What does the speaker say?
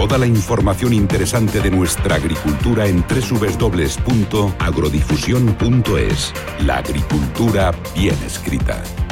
Toda la información interesante de nuestra agricultura en www.agrodifusión.es. La agricultura bien escrita.